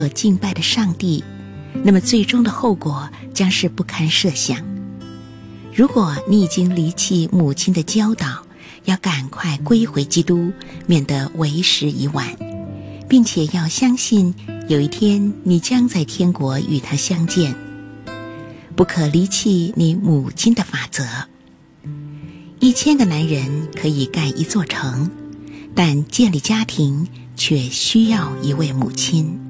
所敬拜的上帝，那么最终的后果将是不堪设想。如果你已经离弃母亲的教导，要赶快归回基督，免得为时已晚，并且要相信有一天你将在天国与他相见。不可离弃你母亲的法则。1000个男人可以盖一座城，但建立家庭却需要一位母亲。